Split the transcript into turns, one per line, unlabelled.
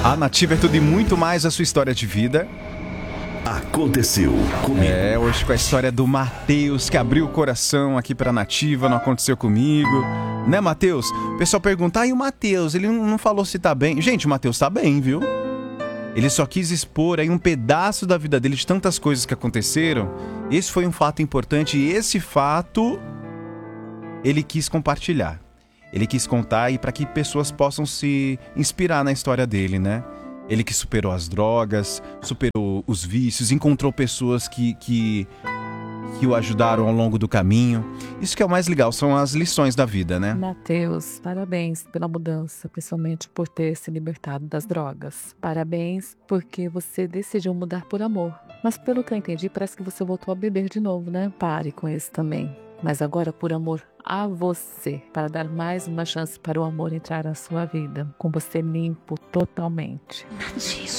A Nativa é tudo e muito mais a sua história de vida.
Aconteceu comigo.
Hoje com a história do Matheus, que abriu o coração aqui pra Nativa, não aconteceu comigo. Né, Matheus? O pessoal pergunta, e o Matheus? Ele não falou se tá bem. Gente, o Matheus tá bem, viu? Ele só quis expor aí um pedaço da vida dele, de tantas coisas que aconteceram. Esse foi um fato importante e esse fato ele quis compartilhar. Ele quis contar aí para que pessoas possam se inspirar na história dele, né? Ele que superou as drogas, superou os vícios, encontrou pessoas que o ajudaram ao longo do caminho. Isso que é o mais legal, são as lições da vida, né?
Matheus, parabéns pela mudança, principalmente por ter se libertado das drogas. Parabéns porque você decidiu mudar por amor. Mas pelo que eu entendi, parece que você voltou a beber de novo, né? Pare com isso também. Mas agora por amor a você, para dar mais uma chance para o amor entrar na sua vida, com você limpo totalmente.
Jesus.